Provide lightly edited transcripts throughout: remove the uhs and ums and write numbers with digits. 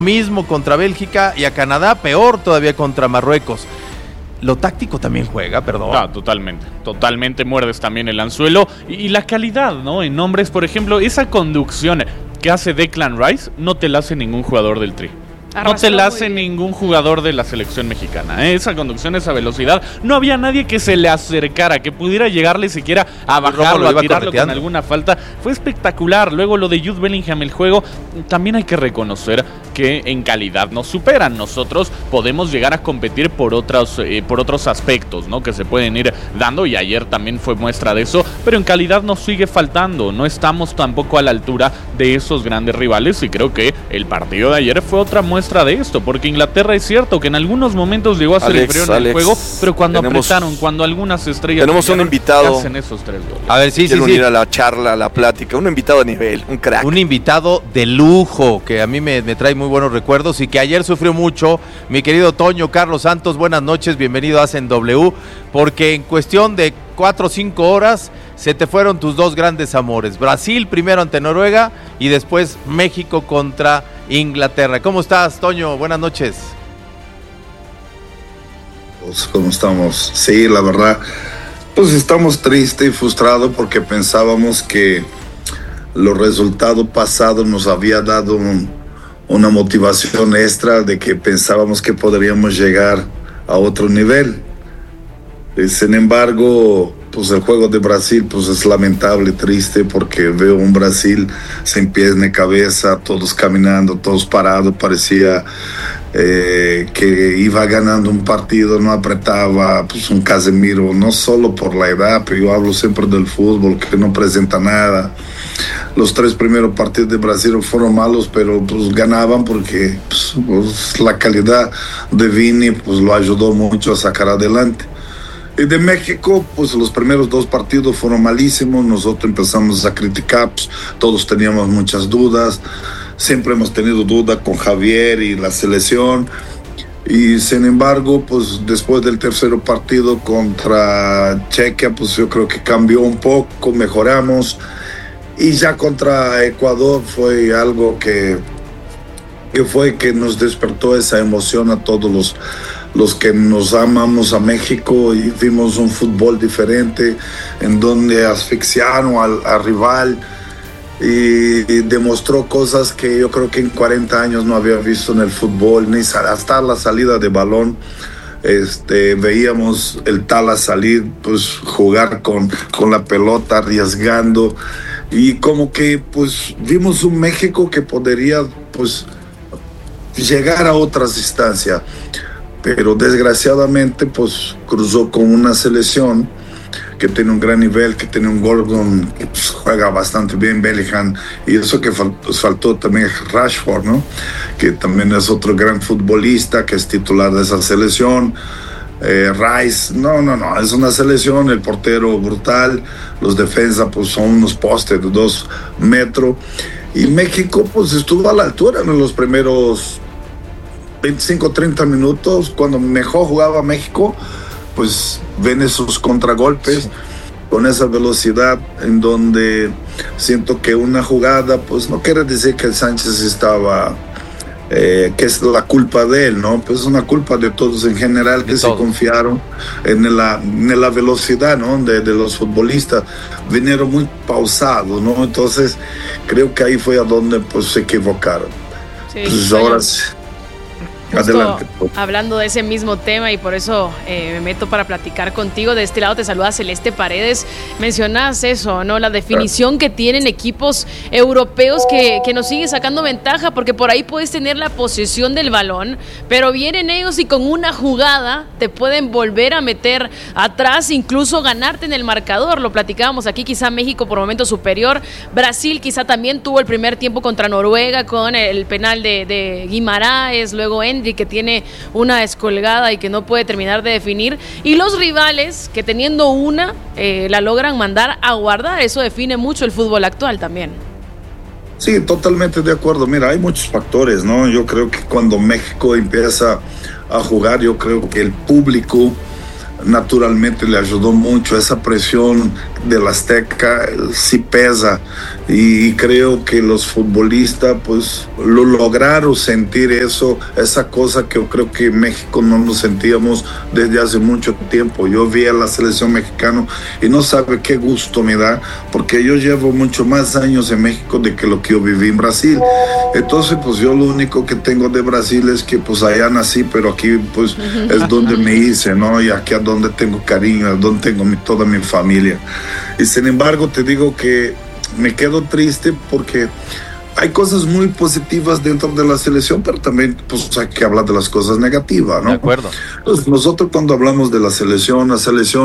mismo contra Bélgica y a Canadá peor todavía contra Marruecos. Lo táctico también juega, perdón. Totalmente muerdes también el anzuelo y la calidad, ¿no? En nombres, por ejemplo, esa conducción que hace Declan Rice no te la hace ningún jugador del Tri. No te la hace ningún jugador de la selección mexicana, ¿eh? Esa conducción, esa velocidad. No había nadie que se le acercara, que pudiera llegarle siquiera a bajarlo, a tirarlo con alguna falta. Fue espectacular. Luego lo de Jude Bellingham, el juego, también hay que reconocer que en calidad nos superan. Nosotros podemos llegar a competir por otros aspectos, ¿no? Que se pueden ir dando, y ayer también fue muestra de eso, pero en calidad nos sigue faltando. No estamos tampoco a la altura de esos grandes rivales, y creo que el partido de ayer fue otra muestra de esto, porque Inglaterra es cierto que en algunos momentos llegó a ser inferior en el juego, pero cuando apretaron, cuando algunas estrellas tenemos un invitado, hacen esos 3 goles. A ver, sí. Unir a la charla, a la plática, un invitado a nivel, un crack. Un invitado de lujo, que a mí me trae muy buenos recuerdos y que ayer sufrió mucho, mi querido Toño Carlos Santos. Buenas noches, bienvenido a Hacen W, porque en cuestión de 4 o 5 horas se te fueron tus dos grandes amores. Brasil primero ante Noruega y después México contra Inglaterra. ¿Cómo estás, Toño? Buenas noches. Pues, ¿cómo estamos? Sí, la verdad, pues estamos tristes y frustrados porque pensábamos que los resultados pasados nos había dado una motivación extra de que pensábamos que podríamos llegar a otro nivel. Sin embargo, pues el juego de Brasil pues es lamentable, triste, porque veo un Brasil sin pies ni cabeza, todos caminando, todos parados, parecía que iba ganando un partido, no apretaba, pues un Casemiro, no solo por la edad, pero yo hablo siempre del fútbol, que no presenta nada. Los 3 primeros partidos de Brasil fueron malos, pero pues ganaban porque pues, la calidad de Vini pues lo ayudó mucho a sacar adelante. Y de México, pues los primeros 2 partidos fueron malísimos. Nosotros empezamos a criticar, pues, todos teníamos muchas dudas. Siempre hemos tenido dudas con Javier y la selección. Y sin embargo, pues después del tercer partido contra Chequia, pues yo creo que cambió un poco, mejoramos. Y ya contra Ecuador fue algo que nos despertó esa emoción a todos los que nos amamos a México, y vimos un fútbol diferente en donde asfixiaron al rival y demostró cosas que yo creo que en 40 años no había visto en el fútbol, ni hasta la salida de balón. Veíamos el Tala salir, pues jugar con la pelota, arriesgando, y como que pues vimos un México que podría pues llegar a otras instancias. Pero desgraciadamente pues cruzó con una selección que tiene un gran nivel, que tiene un Gordon que pues, juega bastante bien, Bellingham, y eso que faltó también Rashford, ¿no? Que también es otro gran futbolista, que es titular de esa selección. Rice, no, es una selección, el portero brutal, los defensas pues son unos postes de 2 metros, y México pues estuvo a la altura en los primeros 25-30 minutos. Cuando mejor jugaba México, pues ven esos contragolpes con esa velocidad, en donde siento que una jugada, pues no quiere decir que el Sánchez estaba, que es la culpa de él, ¿no? Pues es una culpa de todos en general, que se confiaron en la velocidad, ¿no? De los futbolistas. Vinieron muy pausados, ¿no? Entonces creo que ahí fue a donde pues se equivocaron. Sí, pues ahora adelante. Hablando de ese mismo tema, y por eso me meto para platicar contigo. De este lado te saluda Celeste Paredes. Mencionas eso, ¿no? La definición que tienen equipos europeos que nos sigue sacando ventaja, porque por ahí puedes tener la posesión del balón, pero vienen ellos y con una jugada te pueden volver a meter atrás, incluso ganarte en el marcador. Lo platicábamos aquí, quizá México por momento superior. Brasil quizá también tuvo el primer tiempo contra Noruega con el penal de Guimaraes, luego que tiene una descolgada y que no puede terminar de definir, y los rivales que teniendo una la logran mandar a guardar. Eso define mucho el fútbol actual también. Sí, totalmente de acuerdo. Mira, hay muchos factores, ¿no? Yo creo que cuando México empieza a jugar, yo creo que el público naturalmente le ayudó mucho, esa presión del Azteca sí pesa, y creo que los futbolistas pues lo lograron sentir esa cosa que yo creo que en México no nos sentíamos desde hace mucho tiempo. Yo vi a la selección mexicana y no sabe qué gusto me da, porque yo llevo mucho más años en México de que lo que yo viví en Brasil. Entonces pues yo lo único que tengo de Brasil es que pues allá nací, pero aquí pues es donde me hice, ¿no? Y aquí es donde tengo cariño, es donde tengo toda mi familia. Y sin embargo te digo que me quedo triste porque hay cosas muy positivas dentro de la selección, pero también pues hay que hablar de las cosas negativas, ¿no? De acuerdo. Entonces, nosotros cuando hablamos de la selección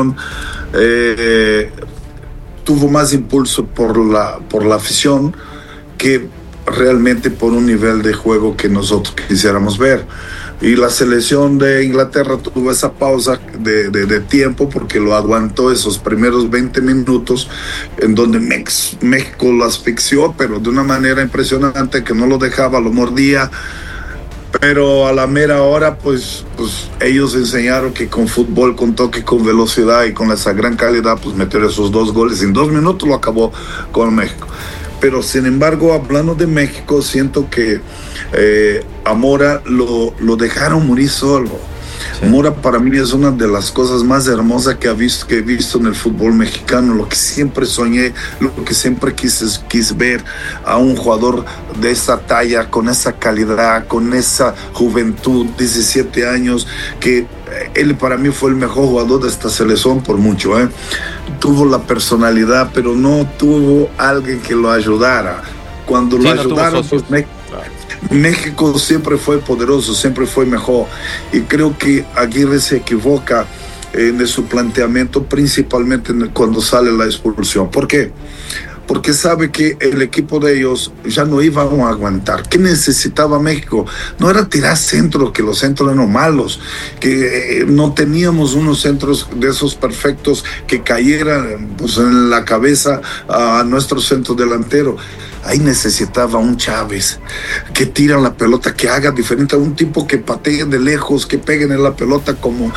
tuvo más impulso por la afición que realmente por un nivel de juego que nosotros quisiéramos ver. Y la selección de Inglaterra tuvo esa pausa de tiempo porque lo aguantó esos primeros 20 minutos en donde México lo asfixió, pero de una manera impresionante, que no lo dejaba, lo mordía. Pero a la mera hora pues ellos enseñaron que con fútbol, con toque, con velocidad y con esa gran calidad, pues meter esos 2 goles en 2 minutos lo acabó con México. Pero sin embargo, hablando de México, siento que a Mora lo dejaron morir solo. Sí. Mora para mí es una de las cosas más hermosas que he visto en el fútbol mexicano, lo que siempre soñé, lo que siempre quise ver a un jugador de esa talla, con esa calidad, con esa juventud, 17 años, que él para mí fue el mejor jugador de esta selección por mucho, Tuvo la personalidad, pero no tuvo alguien que lo ayudara. Cuando lo ayudaron, pues México siempre fue poderoso, siempre fue mejor. Y creo que Aguirre se equivoca de su planteamiento, principalmente cuando sale la expulsión. ¿Por qué? Porque sabe que el equipo de ellos ya no iba a aguantar. ¿Qué necesitaba México? No era tirar centros, que los centros eran malos, que no teníamos unos centros de esos perfectos que cayeran pues, en la cabeza a nuestro centro delantero. Ahí necesitaba un Chávez que tira la pelota, que haga diferente, a un tipo que patee de lejos, que peguen en la pelota como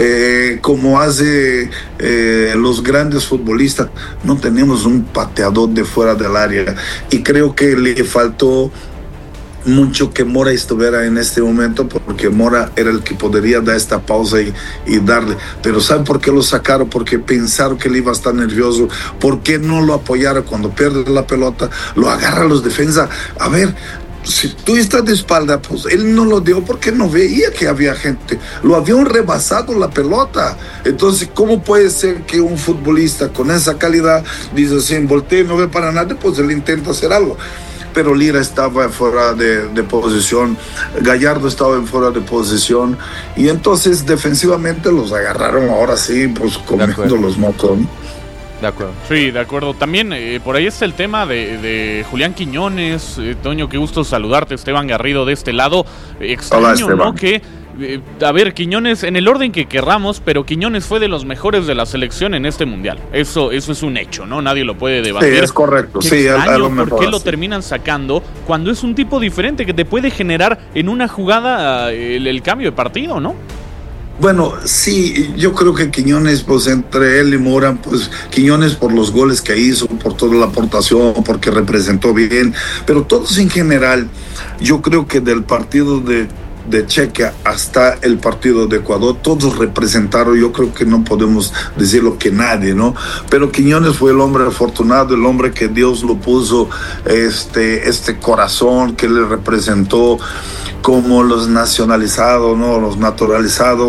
hace los grandes futbolistas. No tenemos un pateador de fuera del área, y creo que le faltó mucho que Mora estuviera en este momento, porque Mora era el que podría dar esta pausa y darle. Pero ¿saben por qué lo sacaron? Porque pensaron que él iba a estar nervioso. ¿Por qué no lo apoyaron cuando pierde la pelota? Lo agarran los defensas. A ver, si tú estás de espalda, pues él no lo dio porque no veía que había gente. Lo habían rebasado la pelota. Entonces, ¿cómo puede ser que un futbolista con esa calidad dice así, voltea y no ve para nada? Pues él intenta hacer algo. Pero Lira estaba fuera de posición, Gallardo estaba en fuera de posición, y entonces defensivamente los agarraron ahora sí, pues comiendo los mocos. De acuerdo. Sí, de acuerdo. También por ahí está el tema de Julián Quiñones. Toño, qué gusto saludarte. Esteban Garrido de este lado. Extraño, hola, ¿no? Que a ver, Quiñones, en el orden que querramos, pero Quiñones fue de los mejores de la selección en este mundial. Eso es un hecho, ¿no? Nadie lo puede debatir. Sí, es correcto. Qué sí, extraño, ¿por qué lo terminan sacando cuando es un tipo diferente que te puede generar en una jugada el cambio de partido, ¿no? Bueno, sí, yo creo que Quiñones, pues entre él y Mora, pues Quiñones por los goles que hizo, por toda la aportación, porque representó bien, pero todos en general, yo creo que del partido de Chequia hasta el partido de Ecuador, todos representaron, yo creo que no podemos decirlo que nadie, ¿no? Pero Quiñones fue el hombre afortunado, el hombre que Dios lo puso, este corazón que le representó, como los nacionalizados, ¿no? Los naturalizados,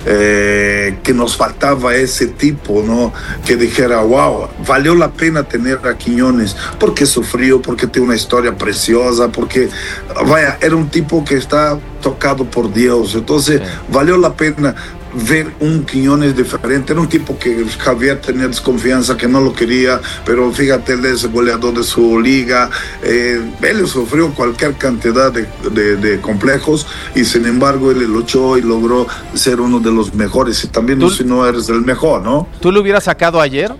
que nos faltaba ese tipo, ¿no? Que dijera, wow, valió la pena tener a Quiñones, porque sufrió, porque tiene una historia preciosa, porque, vaya, era un tipo que está tocado por Dios. Entonces, valió la pena ver un Quiñones diferente. Era un tipo que Javier tenía desconfianza, que no lo quería, pero fíjate, él es goleador de su liga. Él sufrió cualquier cantidad de complejos, y sin embargo él luchó y logró ser uno de los mejores, y también si no eres el mejor, ¿no? ¿Tú lo hubieras sacado ayer?